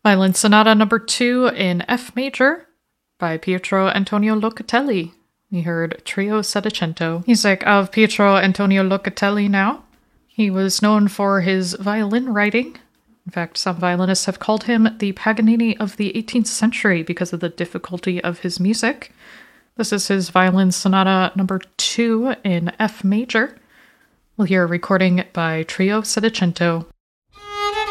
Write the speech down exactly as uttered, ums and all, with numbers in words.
Violin Sonata number two in F major by Pietro Antonio Locatelli. We heard Trio Settecento, music of Pietro Antonio Locatelli now. He was known for his violin writing. In fact, some violinists have called him the Paganini of the eighteenth century because of the difficulty of his music. This is his Violin Sonata number two in F major. We'll hear a recording by Trio Settecento.